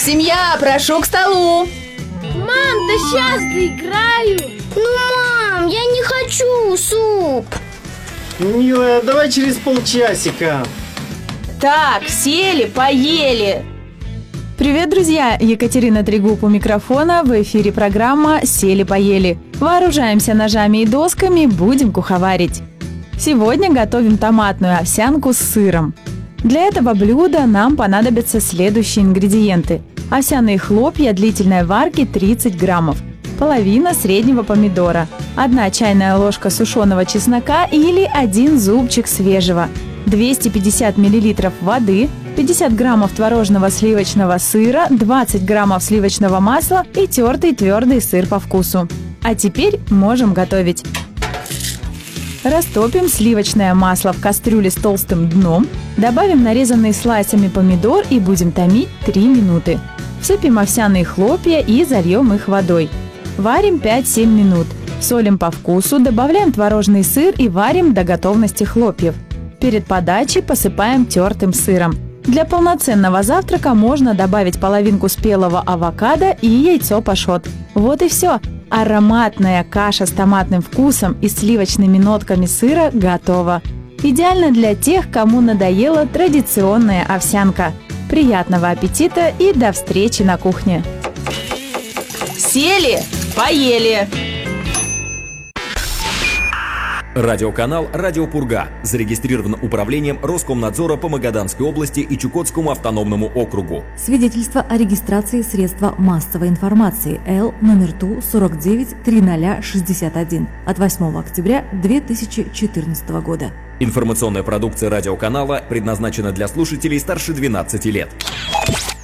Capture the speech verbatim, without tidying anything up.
семья, прошу к столу. Мам, да сейчас доиграю. Ну, мам, я не хочу суп. Милая, давай через полчасика. Так, сели, поели. Привет, друзья! Екатерина Трегуб у микрофона. В эфире программа «Сели-поели». Вооружаемся ножами и досками, будем куховарить. Сегодня готовим томатную овсянку с сыром. Для этого блюда нам понадобятся следующие ингредиенты. Овсяные хлопья длительной варки тридцать граммов, половина среднего помидора, одна чайная ложка сушеного чеснока или один зубчик свежего, двести пятьдесят миллилитров воды, пятьдесят граммов творожного сливочного сыра, двадцать граммов сливочного масла и тертый твердый сыр по вкусу. А теперь можем готовить. Растопим сливочное масло в кастрюле с толстым дном, добавим нарезанный слайсами помидор и будем томить три минуты. Всыпем овсяные хлопья и зальем их водой. Варим пять-семь минут. Солим по вкусу, добавляем творожный сыр и варим до готовности хлопьев. Перед подачей посыпаем тертым сыром. Для полноценного завтрака можно добавить половинку спелого авокадо и яйцо пашот. Вот и все. Ароматная каша с томатным вкусом и сливочными нотками сыра готова. Идеально для тех, кому надоела традиционная овсянка. Приятного аппетита и до встречи на кухне. Сели, поели. Радиоканал «Радио Пурга» зарегистрирован управлением Роскомнадзора по Магаданской области и Чукотскому автономному округу. Свидетельство о регистрации средства массовой информации Л номер Ту сорок девять триста шестьдесят один от восьмого октября две тысячи четырнадцатого года. Информационная продукция радиоканала предназначена для слушателей старше двенадцати лет.